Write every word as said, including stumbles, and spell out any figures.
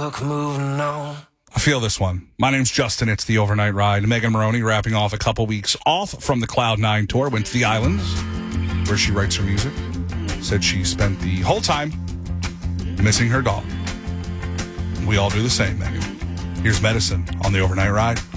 luck moving on. I feel this one. My name's Justin. It's The Overnight Ride. Megan Maroney wrapping off a couple weeks off from the Cloud Nine tour. Went to the islands where she writes her music. Said she spent the whole time missing her dog. We all do the same, Megan. Here's Medicine on The Overnight Ride.